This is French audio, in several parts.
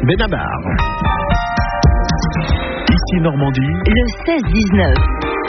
Benabar. Ici Normandie. Le 16-19.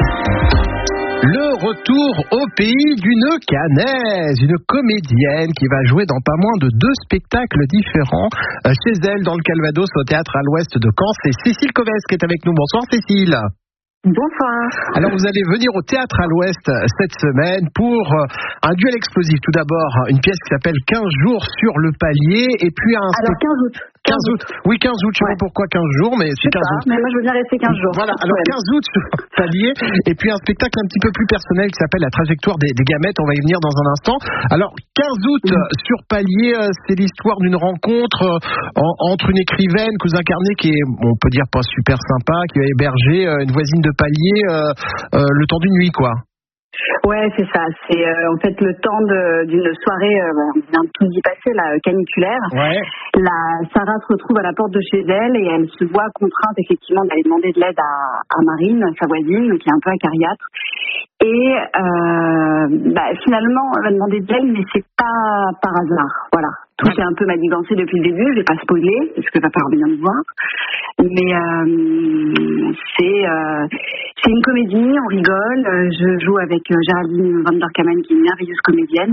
Le retour au pays d'une Canaise, une comédienne qui va jouer dans pas moins de 2 spectacles différents chez elle dans le Calvados au théâtre à l'Ouest de Caen. C'est Cécile Coves qui est avec nous. Bonsoir Cécile. Bonsoir. Alors vous allez venir au théâtre à l'Ouest cette semaine pour un duel explosif. Tout d'abord, une pièce qui s'appelle 15 jours sur le palier et puis un... Alors 15 août. 15 août. Oui, 15 août, je sais pas pourquoi 15 jours, mais c'est 15 août. Mais moi, je veux bien rester 15 jours. Voilà, alors 15 août sur le palier, et puis un spectacle un petit peu plus personnel qui s'appelle La trajectoire des gamètes, on va y venir dans un instant. Alors, 15 août sur palier, c'est l'histoire d'une rencontre entre une écrivaine que vous incarnez qui est, on peut dire pas super sympa, qui a hébergé une voisine de palier le temps d'une nuit, quoi. Ouais, c'est ça. C'est en fait le temps d'une soirée, on vient de tout y passer, là, caniculaire. Ouais. Sarah se retrouve à la porte de chez elle et elle se voit contrainte effectivement d'aller demander de l'aide à Marine, sa voisine, qui est un peu acariâtre. Et finalement, elle va demander de l'aide, mais c'est pas par hasard. Voilà. Tout est un peu manigancé depuis le début, je vais pas spoiler, parce que va pas revenir me voir. Mais c'est une comédie, on rigole. Je joue avec Géraldine Van der Kamen, qui est une merveilleuse comédienne.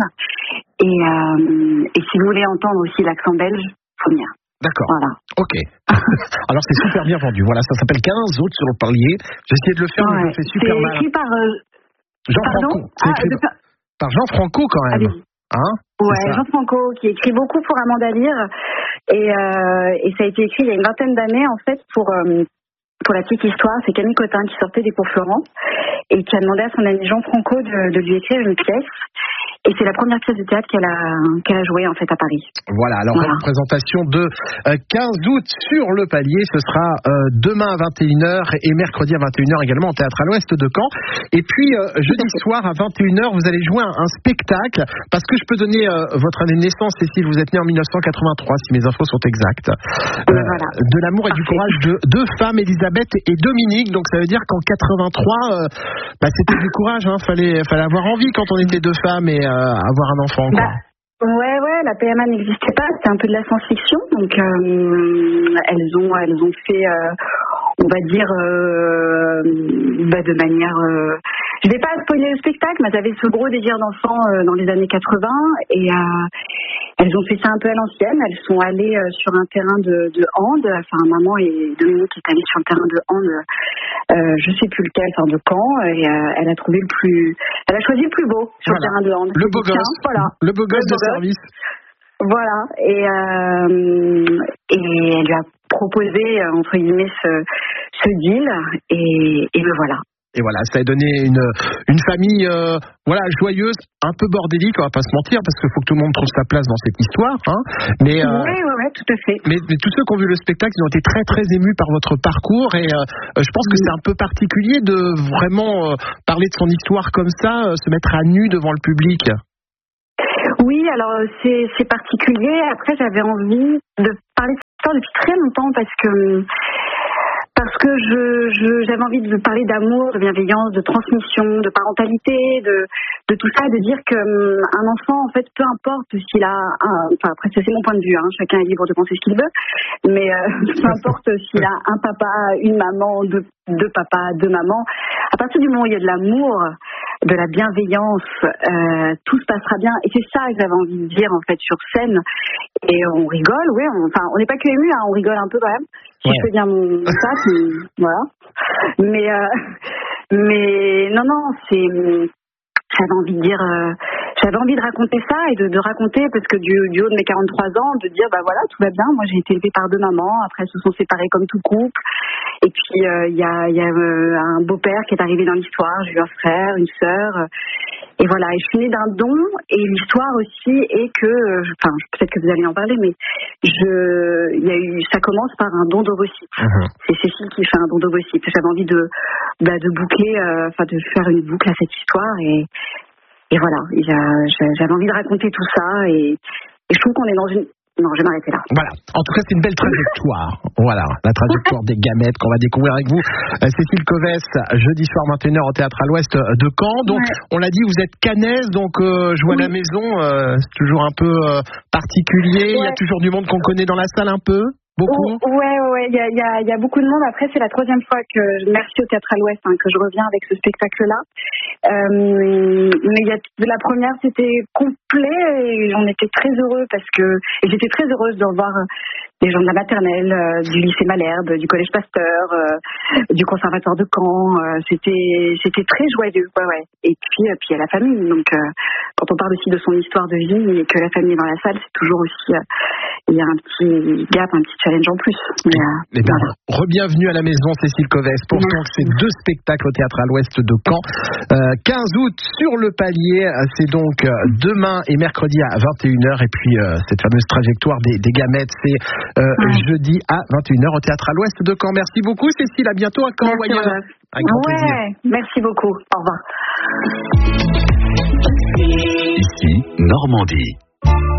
Et si vous voulez entendre aussi l'accent belge, faut venir. D'accord. Voilà. Ok. Alors c'est super bien vendu. Voilà, ça s'appelle 15 août sur le palier. J'ai essayé de le faire, mais je fais super mal. C'est écrit par Jean Franco. C'est écrit par Jean Franco quand même. Hein, ouais, Jean Franco qui écrit beaucoup pour Amanda Lear et ça a été écrit il y a une vingtaine d'années en fait pour la petite histoire. C'est Camille Cotin qui sortait des cours Florent et qui a demandé à son ami Jean Franco de lui écrire une pièce. Et c'est la première pièce de théâtre qu'elle a jouée en fait à Paris. Voilà, alors représentation de 15 août sur le palier, ce sera demain à 21h et mercredi à 21h également au théâtre à l'Ouest de Caen. Et puis jeudi soir à 21h, vous allez jouer un spectacle, parce que je peux donner votre année de naissance, Cécile, vous êtes née en 1983 si mes infos sont exactes. Voilà. De l'amour et du courage de 2 femmes, Elisabeth et Dominique, donc ça veut dire qu'en 83, c'était du courage, hein. Fallait avoir envie quand on était 2 femmes et avoir un enfant, quoi. Ouais, la PMA n'existait pas, c'était un peu de la science-fiction, donc elles ont fait, on va dire, de manière... je vais pas spoiler le spectacle, mais elles avaient ce gros désir d'enfant dans les années 80, et elles ont fait ça un peu à l'ancienne. Elles sont allées sur un terrain de hand, enfin maman et Dominique est allée sur le terrain de hand, je sais plus lequel, enfin de Caen, et elle a trouvé elle a choisi le plus beau sur le terrain de hand. Le beau gosse. Voilà. Le beau gosse de service. Voilà, et elle lui a proposé entre guillemets ce deal, et le voilà. Et voilà, ça a donné une famille joyeuse, un peu bordélique, on va pas se mentir, parce qu'il faut que tout le monde trouve sa place dans cette histoire. Hein. Mais oui, tout à fait. Mais tous ceux qui ont vu le spectacle, ils ont été très très émus par votre parcours, et je pense que c'est un peu particulier de vraiment parler de son histoire comme ça, se mettre à nu devant le public. Oui, alors c'est particulier. Après, j'avais envie de parler de cette histoire depuis très longtemps parce que j'avais envie de parler d'amour, de bienveillance, de transmission, de parentalité, de tout ça, de dire que un enfant, en fait, peu importe s'il a après ça c'est mon point de vue, hein, chacun est libre de penser ce qu'il veut, mais peu importe s'il a un papa, une maman, deux papas, 2 mamans, à partir du moment où il y a de l'amour, de la bienveillance, tout se passera bien. Et c'est ça que j'avais envie de dire en fait sur scène. Et on rigole, oui, on n'est pas que ému, hein, on rigole un peu quand même. Si je fais bien mon sac, voilà. Mais non, j'avais envie de dire, j'avais envie de raconter ça et de raconter, parce que du haut de mes 43 ans, de dire voilà, tout va bien, moi j'ai été élevée par 2 mamans, après elles se sont séparées comme tout couple, et puis il y a un beau-père qui est arrivé dans l'histoire, j'ai eu un frère, une sœur, et voilà, et je suis née d'un don, et l'histoire aussi est que, peut-être que vous allez en parler, mais ça commence par un don d'ovocytes. C'est Cécile qui fait un don d'ovocytes. J'avais envie de boucler, de faire une boucle à cette histoire, et voilà, j'avais envie de raconter tout ça, et je trouve qu'on est dans une... Non, je vais m'arrêter là. Voilà. En tout cas, c'est une belle trajectoire. Voilà, la trajectoire des gamètes qu'on va découvrir avec vous. Cécile Coves, jeudi soir 21h au théâtre à l'Ouest de Caen. Donc, on l'a dit, vous êtes canaise, donc jouer à la maison, c'est toujours un peu particulier. Il y a toujours du monde qu'on connaît dans la salle un peu. Beaucoup. Ouais, il y a beaucoup de monde. Après, c'est la 3e fois merci au Théâtre à l'Ouest, que je reviens avec ce spectacle-là. Mais la première, c'était complet et on était très heureux et j'étais très heureuse de revoir les gens de la maternelle, du lycée Malherbe, du collège Pasteur, du conservatoire de Caen. C'était très joyeux, ouais. Et puis il y a la famille. Donc quand on parle aussi de son histoire de vie et que la famille est dans la salle, c'est toujours aussi il y a un petit gap, un petit challenge en plus. Voilà. Re-bienvenue à la maison, Cécile Coves. Pourtant que c'est 2 spectacles au Théâtre à l'Ouest de Caen. 15 août sur le Palier, c'est donc demain et mercredi à 21h. Et puis cette fameuse trajectoire des gamètes, c'est jeudi à 21h au Théâtre à l'Ouest de Caen. Merci beaucoup, Cécile. À bientôt à Caen ou ailleurs. Un grand plaisir. Merci beaucoup. Au revoir. Ici, Normandie.